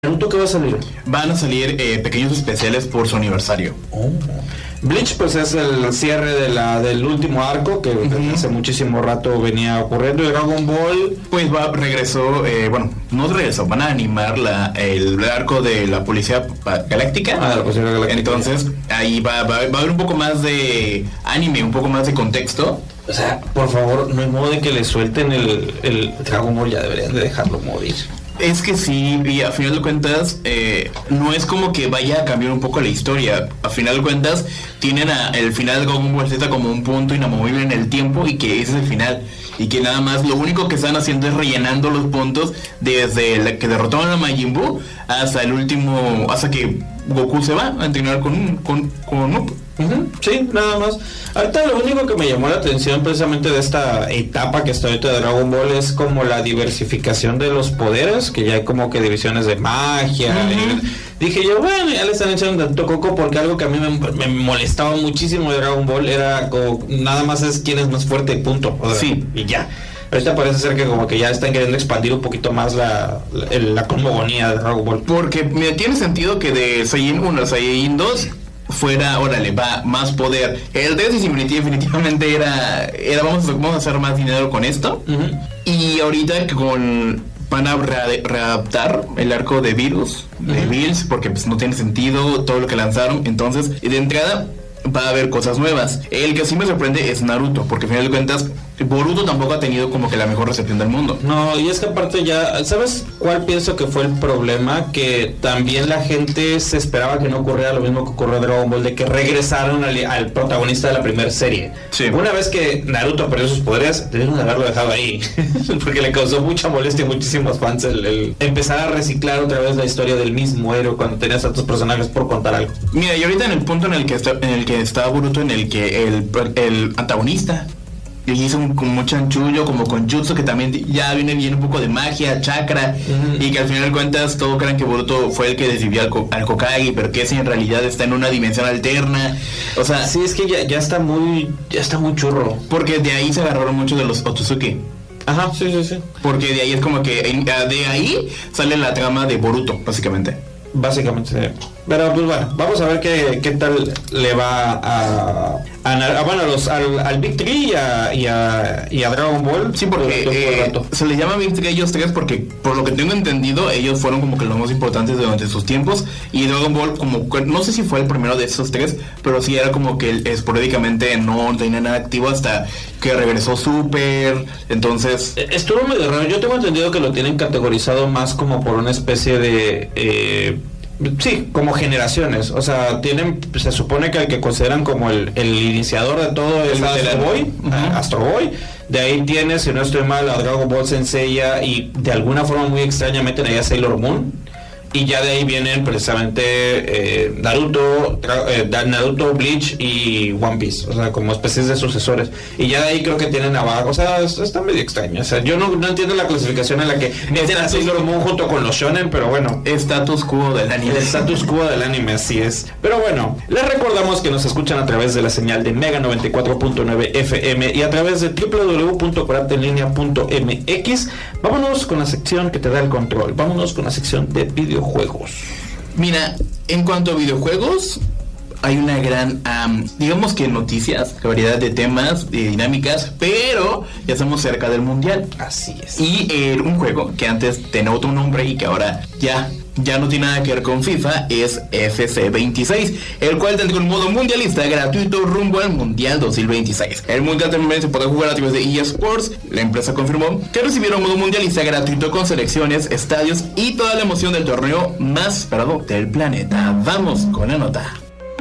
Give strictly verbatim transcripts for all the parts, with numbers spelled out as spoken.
¿Naruto qué va a salir? Van a salir eh, pequeños especiales por su aniversario. Oh. Bleach pues es el cierre de la del último arco que uh-huh. hace muchísimo rato venía ocurriendo. Dragon Ball pues va regresó, eh, bueno, no regresó, van a animar la el arco de la Policía Galáctica. Ah, la Policía Galáctica. Entonces ahí va, va, va a haber un poco más de anime, un poco más de contexto. O sea, por favor, no hay modo de que le suelten el, el Dragon Ball, ya deberían de dejarlo morir. Es que sí, y a final de cuentas, eh, no es como que vaya a cambiar un poco la historia. A final de cuentas, tienen a, el final de Dragon Ball Z como un punto inamovible en el tiempo y que ese es el final. Y que nada más lo único que están haciendo es rellenando los puntos desde la que derrotaron a Majin Buu hasta el último, hasta que Goku se va a entrenar con con, con Up. Uh-huh. Sí, nada más. Ahorita lo único que me llamó la atención precisamente de esta etapa que está ahorita de Dragon Ball es como la diversificación de los poderes, que ya hay como que divisiones de magia. Uh-huh. Y dije yo, bueno, ya le están echando tanto coco, porque algo que a mí me, me molestaba muchísimo de Dragon Ball era como nada más es quién es más fuerte, punto. O sea, sí, y ya. Ahorita parece ser que como que ya están queriendo expandir un poquito más la, la, la cosmogonía de Dragon Ball. Porque mira, tiene sentido que de Saiyajin uno a Saiyajin dos fuera, órale, va, más poder. El tres definitivamente era, era vamos, a, vamos a hacer más dinero con esto. Uh-huh. Y ahorita que con van a re- readaptar el arco de Virus, uh-huh. de Bills, porque pues no tiene sentido todo lo que lanzaron. Entonces, de entrada va a haber cosas nuevas. El que sí me sorprende es Naruto, porque al final de cuentas Boruto tampoco ha tenido como que la mejor recepción del mundo. No, y es que aparte ya, ¿sabes cuál pienso que fue el problema? Que también la gente se esperaba que no ocurriera lo mismo que ocurrió en Dragon Ball, de que regresaron al, al protagonista de la primera serie. Sí. Una vez que Naruto perdió sus poderes, debieron de haberlo dejado ahí, porque le causó mucha molestia a muchísimos fans el, el empezar a reciclar otra vez la historia del mismo héroe cuando tenías a tus personajes por contar algo. Mira, y ahorita en el punto en el que está, en el que está Boruto, en el que el, el antagonista y hizo un, con mucho chanchullo, como con jutsu, que también ya viene bien un poco de magia, chakra, uh-huh. y que al final de cuentas todos creen que Boruto fue el que desvivió al, al Hokage, pero que ese en realidad está en una dimensión alterna. O sea, sí, es que ya, ya está muy ya está muy churro, porque de ahí se agarraron mucho de los Otsutsuki. Ajá, sí, sí, sí. Porque de ahí es como que de ahí sale la trama de Boruto, básicamente. Básicamente, pero pues bueno, vamos a ver qué, qué tal le va a, a, a bueno, a los, al, al Big Three y a, y, a, y a Dragon Ball. Sí, porque eh, se les llama Big Three a ellos tres porque, por lo que tengo entendido, ellos fueron como que los más importantes durante sus tiempos. Y Dragon Ball, como no sé si fue el primero de esos tres, pero sí era como que esporádicamente no tenía nada activo hasta que regresó Super. Entonces estuvo medio raro. Yo tengo entendido que lo tienen categorizado más como por una especie de eh, sí, como generaciones. O sea, tienen, se supone que el que consideran como el, el iniciador de todo es Astro Boy, uh-huh. Astro Boy. De ahí tienes, si no estoy mal, a Dragon Ball Senseiya, y de alguna forma muy extraña meten ahí a Sailor Moon. Y ya de ahí vienen precisamente eh, Naruto, eh, Naruto, Bleach y One Piece, o sea, como especies de sucesores. Y ya de ahí creo que tienen abajo, o sea, está medio extraño. O sea, yo no, no entiendo la clasificación en la que meten a Sailor Moon junto con los shonen, pero bueno. Status quo del anime. El status quo del anime, así es. Pero bueno, les recordamos que nos escuchan a través de la señal de Mega noventa y cuatro punto nueve F M y a través de doble u doble u doble u punto corate en línea punto m x. Vámonos con la sección que te da el control. Vámonos con la sección de videojuegos. Juegos. Mira, en cuanto a videojuegos, hay una gran, um, digamos que noticias, variedad de temas, de dinámicas, pero ya estamos cerca del mundial. Así es. Y eh, un juego que antes tenía otro nombre y que ahora ya ya no tiene nada que ver con FIFA es F C veintiséis, el cual tendrá un modo mundialista gratuito rumbo al Mundial dos mil veintiséis. El mundial también se podrá jugar a través de eSports. La empresa confirmó que recibieron un modo mundialista gratuito con selecciones, estadios y toda la emoción del torneo más esperado del planeta. Vamos con la nota.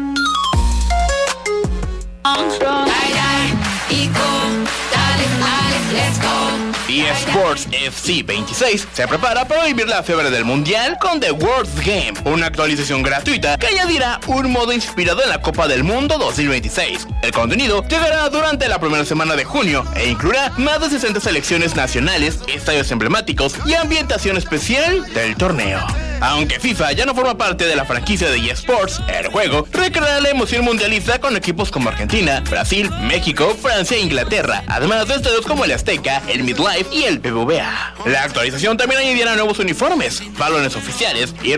eSports F C veintiséis se prepara para vivir la fiebre del mundial con The World Game, una actualización gratuita que añadirá un modo inspirado en la Copa del Mundo dos mil veintiséis. El contenido llegará durante la primera semana de junio e incluirá más de sesenta selecciones nacionales, estadios emblemáticos y ambientación especial del torneo. Aunque FIFA ya no forma parte de la franquicia de eSports, el juego recreará la emoción mundialista con equipos como Argentina, Brasil, México, Francia e Inglaterra, además de estadios como el Azteca, el MetLife y el B B V A. La actualización también añadirá nuevos uniformes, balones oficiales y